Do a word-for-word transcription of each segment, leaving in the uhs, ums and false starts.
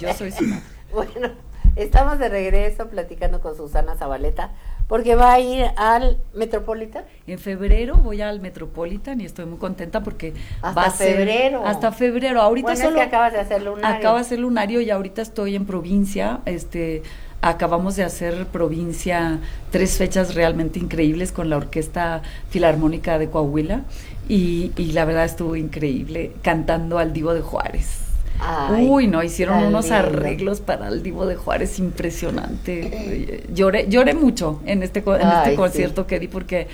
yo soy su madre. Bueno, estamos de regreso platicando con Susana Zabaleta, porque va a ir al Metropolitan. En febrero voy al Metropolitan y estoy muy contenta porque hasta va a ser febrero. Hasta febrero. Ahorita bueno, solo es que acabas de hacer lunario. Acabo de hacer lunario y ahorita estoy en provincia, este acabamos de hacer provincia tres fechas realmente increíbles con la Orquesta Filarmónica de Coahuila y, y la verdad estuvo increíble cantando al Divo de Juárez. Ay, Uy, no, hicieron unos lindo. arreglos para el Divo de Juárez impresionante. Lloré, lloré mucho en este, en este Ay, concierto sí. que di porque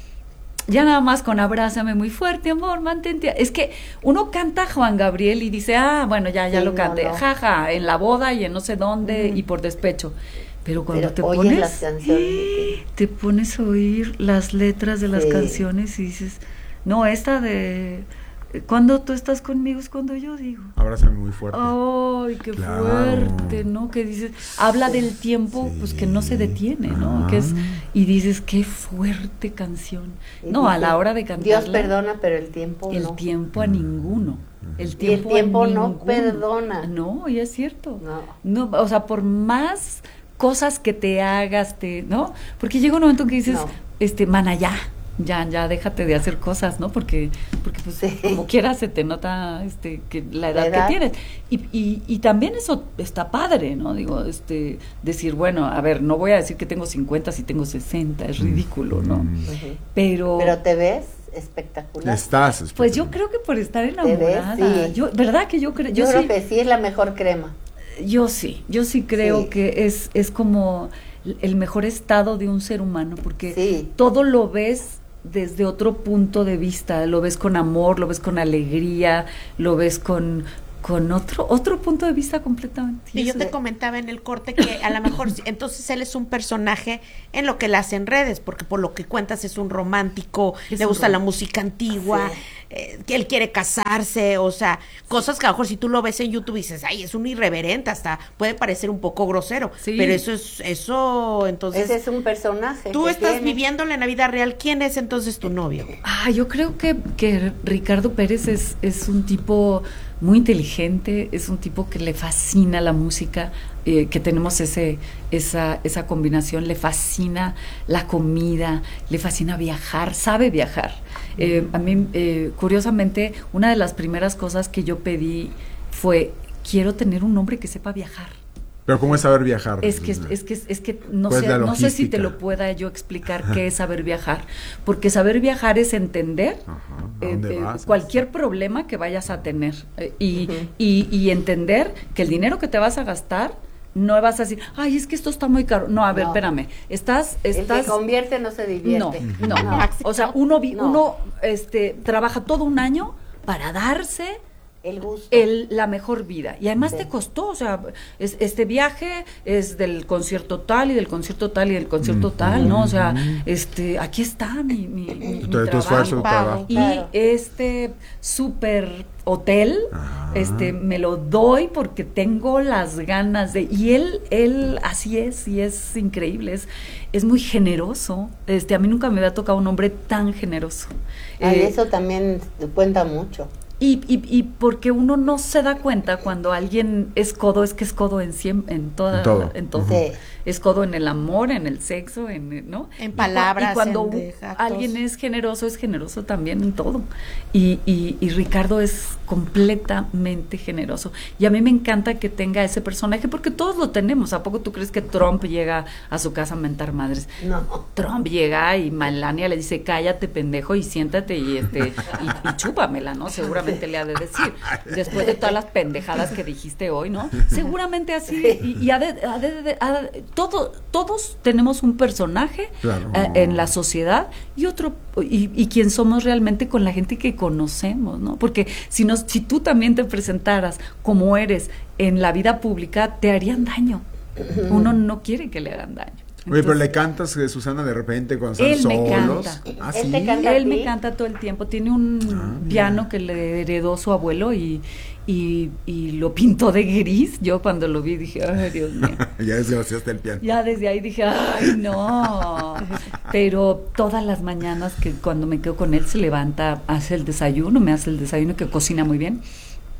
ya nada más con abrázame muy fuerte, amor, mantente. Es que uno canta Juan Gabriel y dice, ah, bueno, ya, ya Sí, lo no, canté, no. jaja, en la boda y en no sé dónde Mm. y por despecho. Pero cuando Pero te oyes pones, las canciones. te pones a oír las letras de las Sí. canciones y dices, no, esta de cuando tú estás conmigo es cuando yo digo. Abrázame muy fuerte. Ay, qué Claro. fuerte, ¿no? Que dices, habla del tiempo, Sí. pues que no se detiene, ¿no? Ah. Que es y dices, qué fuerte canción. Y No, a dice, la hora de cantar. Dios perdona, pero el tiempo El no. tiempo a ninguno. El Y el tiempo, a tiempo no ninguno. perdona. No, y es cierto. No. No, o sea, por más cosas que te hagas, te, ¿no? Porque llega un momento que dices, No. este, mana, ya, ya, ya, déjate de hacer cosas, ¿no? Porque, porque pues, Sí. como quieras se te nota, este, que la edad, La edad. que tienes. Y, y, y también eso está padre, ¿no? Digo, este, decir, bueno, a ver, no voy a decir que tengo cincuenta si tengo sesenta, es ridículo, ¿no? Mm. Ujú. Pero, Pero te ves espectacular. Estás. pues yo creo que por estar ves, enamorada, sí. yo, ¿verdad que yo creo? Yo, Yo, creo sí, que sí es la mejor crema. yo sí, yo sí creo Sí. que es, es como el mejor estado de un ser humano, porque Sí. todo lo ves desde otro punto de vista, lo ves con amor, lo ves con alegría, lo ves con, con otro, otro punto de vista completamente. Y yo eso- te comentaba en el corte que a lo mejor sí, entonces él es un personaje en lo que él hace en redes, porque por lo que cuentas es un romántico, Es le un gusta la rom- música antigua, Sí. eh, que él quiere casarse, o sea, cosas que a lo mejor si tú lo ves en YouTube dices, ay, es un irreverente, hasta puede parecer un poco grosero, Sí. pero eso es, eso, entonces, Ese es un personaje. tú que estás tiene. viviéndolo en la vida real, ¿quién es entonces tu novio? Ah, yo creo que, que Ricardo Pérez es, es un tipo muy inteligente, es un tipo que le fascina la música, eh, que tenemos ese esa esa combinación, le fascina la comida, le fascina viajar, sabe viajar. Eh, a mí, eh, curiosamente, una de las primeras cosas que yo pedí fue, quiero tener un hombre que sepa viajar. Pero ¿cómo es saber viajar? Es que, es que, es que no Pues sé, la no sé si logística. te lo pueda yo explicar qué es saber viajar, porque saber viajar es entender Ajá, ¿a eh, dónde eh, vas? cualquier problema que vayas a tener eh, y, Ujú. y, y entender que el dinero que te vas a gastar no vas a decir, ay, es que esto está muy caro. No, a ver, No. espérame, estás, El estás, que convierte no se no, divierte. no, No. o sea, uno, vi- No. uno, este, trabaja todo un año para darse El gusto. el, la mejor vida. Y además Sí. te costó, o sea, es, este viaje es del concierto tal y del concierto tal y del concierto Ujú. tal, ¿no? O sea, este, aquí está mi, mi, mi- mi Tu- tu esfuerzo, tu trabajo. trabajo. Y Claro. este súper hotel, Ajá. este, me lo doy porque tengo las ganas de, y él, él así es, y es increíble, es, es muy generoso. Este, a mí nunca me había tocado un hombre tan generoso. Ay, Eh, eso también cuenta mucho. y, y, y porque uno no se da cuenta cuando alguien es codo, es que es codo en siem- en toda, En todo. en todo. Sí. Es codo en el amor, en el sexo, en, ¿no? En Y cua- palabras, Y cuando en un- de actos. alguien es generoso, es generoso también en todo. Y, y, y Ricardo es completamente generoso. Y a mí me encanta que tenga ese personaje, porque todos lo tenemos. ¿A poco tú crees que Trump llega a su casa a mentar madres? No. Trump llega y Melania le dice, cállate, pendejo, y siéntate y este y, y chúpamela, ¿no? Seguramente le ha de decir. Después de todas las pendejadas que dijiste hoy, ¿no? Seguramente así. Y, y ha de- ha de- de- ha de- todo, todos tenemos un personaje Claro. eh, en la sociedad y otro, y, y quien somos realmente con la gente que conocemos, ¿no? Porque si, nos, si tú también te presentaras como eres en la vida pública, te harían daño. Uno no quiere que le hagan daño. Oye, pero Entonces, le cantas, eh, Susana, de repente cuando están Él me solos. canta. Ah, Él sí. te canta. él ¿A me ti? canta todo el tiempo. Tiene un Ah, mira. piano que le heredó su abuelo y, y, y lo pintó de gris. Yo cuando lo vi dije, ay, Dios mío. Ya desgraciaste el piano. Ya desde ahí dije, ay, no. Pero todas las mañanas que cuando me quedo con él se levanta, hace el desayuno, me hace el desayuno, que cocina muy bien.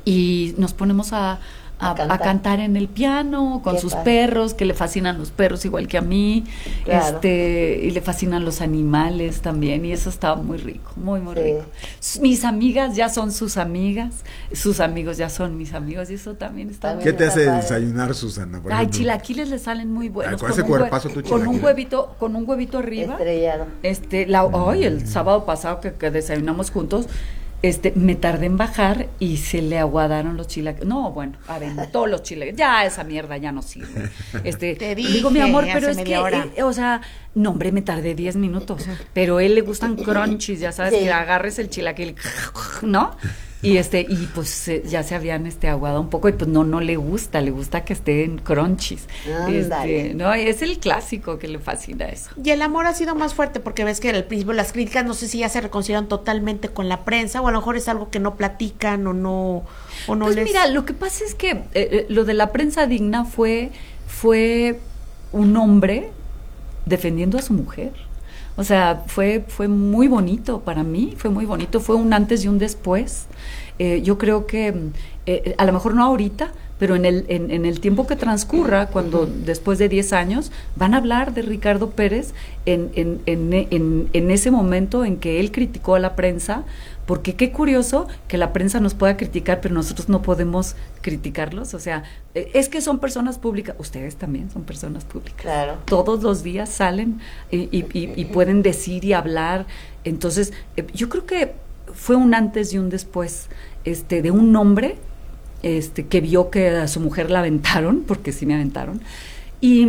y nos ponemos a, a, A cantar. a cantar en el piano con Qué sus padre. perros, que le fascinan los perros igual que a mí, Claro. este, y le fascinan los animales también, y eso estaba muy rico, muy, muy Sí. rico. S- Mis amigas ya son sus amigas, sus amigos ya son mis amigos, y eso también está También. muy ¿Qué te Está hace padre. desayunar, Susana? Por Ay, ejemplo? chilaquiles le salen muy buenos. Ay, con ese un hue- cuerpazo tu con un chilaquiles. huevito, con un huevito arriba. Estrellado. Este, la, ay, el sábado pasado que, que desayunamos juntos, este, me tardé en bajar y se le aguadaron los chilaquiles. No, bueno, aventó los chilaquiles. Ya esa mierda ya no sirve. Este, Te digo, mi dije amor, hace pero es que, media hora. eh, o sea, no, hombre, me tardé diez minutos. Pero a él le gustan crunchies, ya sabes, Sí. que agarres el chilaquil, ¿no? Y este, y pues eh, ya se habían este aguado un poco, y pues no, no le gusta, le gusta que esté en crunchies. Ándale. Este, no, es el clásico que le fascina eso. Y el amor ha sido más fuerte porque ves que al principio las críticas no sé si ya se reconciliaron totalmente con la prensa o a lo mejor es algo que no platican o no o no Pues les mira, lo que pasa es que eh, eh, lo de la prensa digna fue, fue un hombre defendiendo a su mujer. O sea, fue, fue muy bonito para mí, fue muy bonito, fue un antes y un después. Eh, yo creo que, mm, eh, a lo mejor no ahorita, pero en el, en, en el tiempo que transcurra, cuando después de diez años, van a hablar de Ricardo Pérez en, en, en, en, en ese momento en que él criticó a la prensa, porque qué curioso que la prensa nos pueda criticar, pero nosotros no podemos criticarlos. O sea, eh, es que son personas públicas, ustedes también son personas públicas. Claro. Todos los días salen y, y- y- y pueden decir y hablar. Entonces, eh, yo creo que fue un antes y un después, este, de un hombre, este, que vio que a su mujer la aventaron, porque sí me aventaron, y,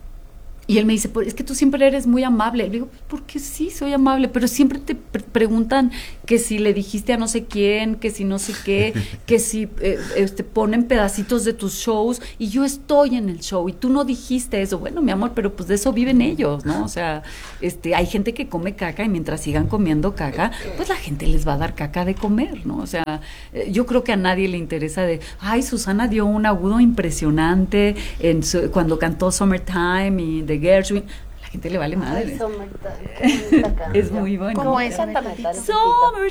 y él me dice, "Pues, es que tú siempre eres muy amable". Le digo, "Pues, porque sí, soy amable", pero siempre te pre- preguntan que si le dijiste a no sé quién, que si no sé qué, que si eh, este, ponen pedacitos de tus shows, y yo estoy en el show, y tú no dijiste eso. Bueno, mi amor, pero pues de eso viven ellos, ¿no? O sea, este, hay gente que come caca, y mientras sigan comiendo caca, pues la gente les va a dar caca de comer, ¿no? O sea, eh, yo creo que a nadie le interesa de, ay, Susana dio un agudo impresionante en su- cuando cantó Summertime y The Gershwin. A la gente le vale madre. Ay, Summertime, qué bonita Es canción. muy bueno. ¿Cómo es? Cántame tantito.